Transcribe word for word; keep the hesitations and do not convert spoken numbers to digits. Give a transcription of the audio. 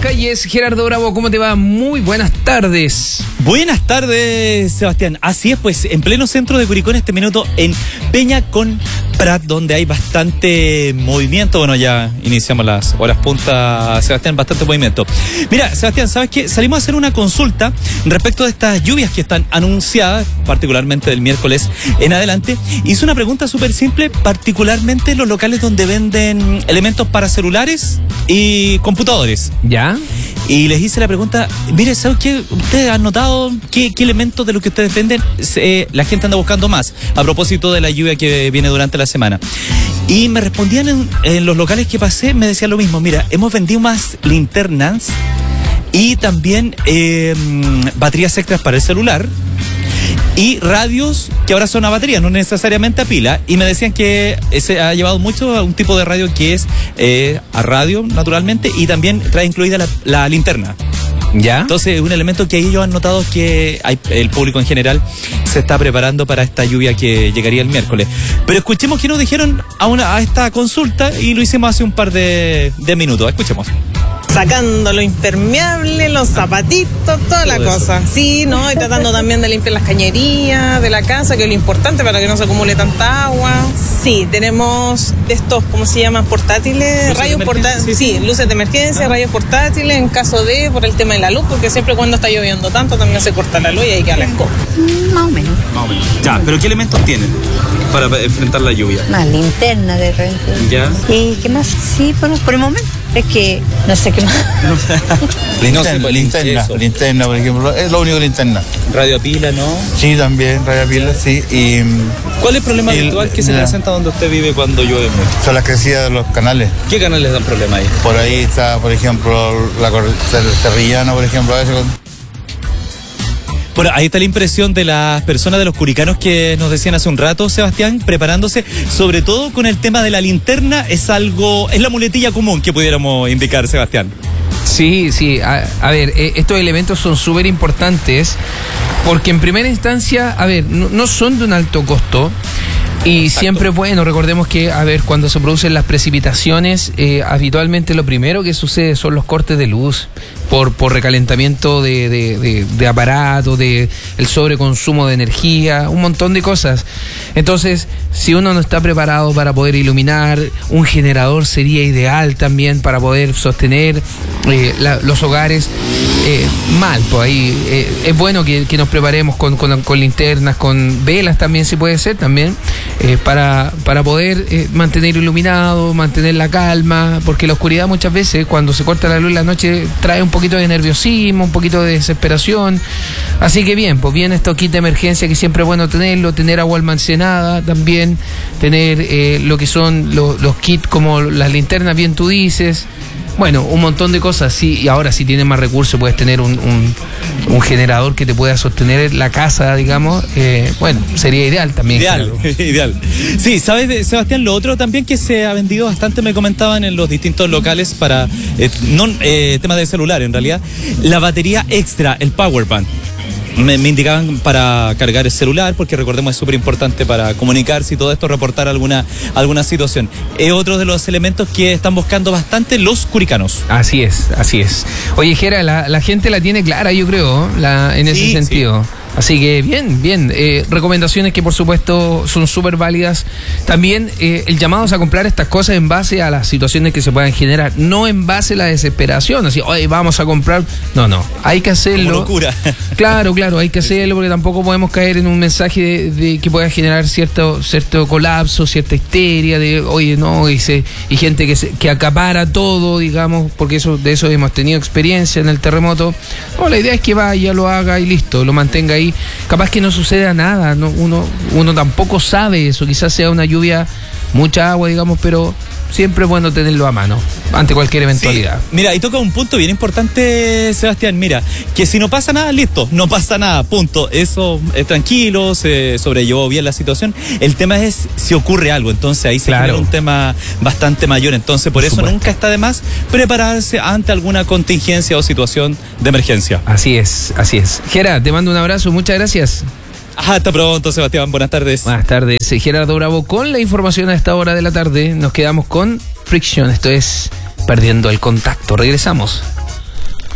calles. Gerardo Bravo, ¿cómo te va? Muy buenas tardes. Buenas tardes, Sebastián. Así es, pues, en pleno centro de Curicó en este minuto, en Peña con Prat, donde hay bastante movimiento. Bueno, ya iniciamos las horas puntas, Sebastián, bastante movimiento. Mira, Sebastián, ¿sabes qué? Salimos a hacer una consulta respecto de estas lluvias que están anunciadas, particularmente del miércoles en adelante. Hice una pregunta súper simple, particularmente en los locales donde venden elementos para celulares y computadores. ¿Ya? Y les hice la pregunta, mire, ¿sabes qué? ¿Ustedes han notado qué, qué elementos de lo que ustedes venden eh, la gente anda buscando más? A propósito de la lluvia que viene durante la semana. Y me respondían en, en los locales que pasé, me decían lo mismo. Mira, hemos vendido más linternas y también eh, baterías extras para el celular. Y radios que ahora son a batería, no necesariamente a pila. Y me decían que se ha llevado mucho a un tipo de radio que es eh, a radio, naturalmente, y también trae incluida la, la linterna. ¿Ya? Entonces, un elemento que ellos han notado que hay, el público en general se está preparando para esta lluvia que llegaría el miércoles. Pero escuchemos qué nos dijeron a, una, a esta consulta y lo hicimos hace un par de, de minutos. Escuchemos. Sacando lo impermeable, los zapatitos, toda la cosa. Sí, ¿no? Y tratando también de limpiar las cañerías de la casa, que es lo importante para que no se acumule tanta agua. Sí, tenemos de estos, ¿cómo se llaman? Portátiles, rayos portátiles. Sí, luces de emergencia, ah. rayos portátiles, en caso de, por el tema de la luz, porque siempre cuando está lloviendo tanto también se corta la luz y hay que la escoba. Más o menos. Más o menos. Ya, pero ¿qué elementos tienen para enfrentar la lluvia? Más linterna de repente. ¿Ya? ¿Y qué más? Sí, por, por el momento. Es que no sé qué más. linterna, no, linterna, linterna, por ejemplo, es lo único linterna. Radio a pila, ¿no? Sí, también, radio a pila, sí. Y, ¿cuál es el problema habitual que se la, presenta donde usted vive cuando llueve mucho? Son las crecidas de los canales. ¿Qué canales dan problema ahí? Por ahí está, por ejemplo, la Cerrillana, por ejemplo, a veces. Bueno, ahí está la impresión de las personas de los curicanos que nos decían hace un rato, Sebastián, preparándose, sobre todo con el tema de la linterna, es algo, es la muletilla común que pudiéramos indicar, Sebastián. Sí, sí, a, a ver, eh, estos elementos son súper importantes porque en primera instancia, a ver, no, no son de un alto costo. Y Exacto. siempre es bueno, recordemos que, a ver, cuando se producen las precipitaciones, eh, habitualmente lo primero que sucede son los cortes de luz por, por recalentamiento de, de, de, de aparatos, de el sobreconsumo de energía, un montón de cosas. Entonces, si uno no está preparado para poder iluminar, un generador sería ideal también para poder sostener eh, la, los hogares. Eh, mal, pues ahí eh, es bueno que, que nos preparemos con, con, con linternas, con velas también, si puede ser, también. Eh, para, para poder eh, mantener iluminado, mantener la calma, porque la oscuridad muchas veces, cuando se corta la luz en la noche, trae un poquito de nerviosismo, un poquito de desesperación. Así que bien, pues bien estos kits de emergencia que siempre es bueno tenerlo, tener agua almacenada también, tener eh, lo que son lo, los kits como las linternas, bien tú dices. Bueno, un montón de cosas, sí, y ahora si tienes más recursos puedes tener un, un, un generador que te pueda sostener la casa, digamos, eh, bueno, sería ideal también. Ideal, ideal. Sí, ¿sabes, Sebastián? Lo otro también que se ha vendido bastante, me comentaban en los distintos locales para, eh, no eh, temas de celular en realidad, la batería extra, el power bank. Me, me indicaban para cargar el celular, porque recordemos es súper importante para comunicarse y todo esto, reportar alguna, alguna situación. Es otro de los elementos que están buscando bastante los curicanos. Así es, así es. Oye, Jera, la, la gente la tiene clara, yo creo, la, en ese sí, sentido. Sí. Así que bien, bien. Eh, recomendaciones que por supuesto son súper válidas. También eh, el llamado es a comprar estas cosas en base a las situaciones que se puedan generar, no en base a la desesperación, así, oye, vamos a comprar. No, no, hay que hacerlo. Como locura. Claro, claro, hay que hacerlo porque tampoco podemos caer en un mensaje de, de que pueda generar cierto cierto colapso, cierta histeria de, oye, no, y, se, y gente que, se, que acapara todo, digamos, porque eso de eso hemos tenido experiencia en el terremoto. No, la idea es que vaya, lo haga y listo, lo mantenga ahí. Capaz que no suceda nada, no, uno, uno tampoco sabe eso, quizás sea una lluvia, mucha agua, digamos, pero siempre es bueno tenerlo a mano ante cualquier eventualidad. Sí. Mira, y toca un punto bien importante, Sebastián. Mira, que si no pasa nada, listo, no pasa nada, punto. Eso es tranquilo, se sobrellevó bien la situación. El tema es si ocurre algo, entonces ahí se claro. genera un tema bastante mayor. Entonces, por, por eso supuesto. Nunca está de más prepararse ante alguna contingencia o situación de emergencia. Así es, así es. Gera, te mando un abrazo, muchas gracias. Hasta pronto, Sebastián. Buenas tardes. Buenas tardes. Gerardo Bravo con la información a esta hora de la tarde. Nos quedamos con Friction. Esto es Perdiendo el Contacto. Regresamos.